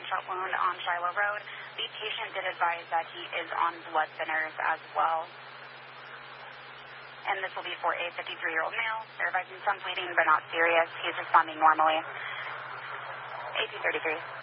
gunshot wound on Shiloh Road. The patient did advise that he is on blood thinners as well. And this will be for a 53-year-old male. They're advising some bleeding, but not serious. He's responding normally. AP33.